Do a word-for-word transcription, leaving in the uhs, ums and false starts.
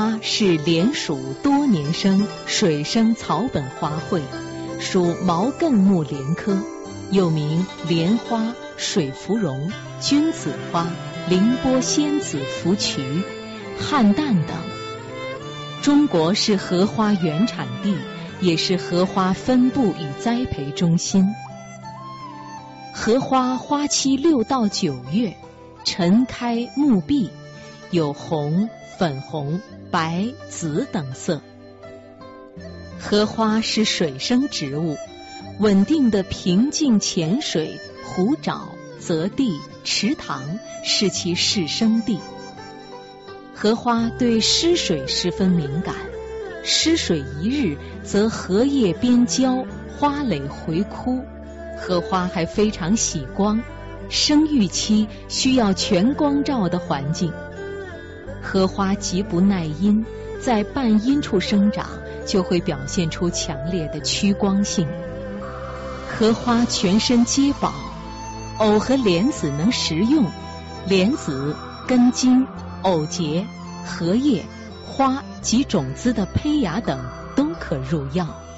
花是莲属多年生水生草本花卉，属毛茛木莲科，又名莲花、水芙蓉、君子花、凌波仙子芙蕖、汉旦等。中国是荷花原产地，也是荷花分布与栽培中心。荷花花期六到九月，晨开暮闭，有红、粉红、白、紫等色。荷花是水生植物，稳定的平静浅水、湖沼、泽地、池塘是其适生地。荷花对湿水十分敏感，湿水一日则荷叶边焦，花蕾回枯。荷花还非常喜光，生育期需要全光照的环境。荷花极不耐阴，在半阴处生长，就会表现出强烈的趋光性。荷花全身皆宝，藕和莲子能食用，莲子、根茎、藕节、荷叶、花及种子的胚芽等都可入药。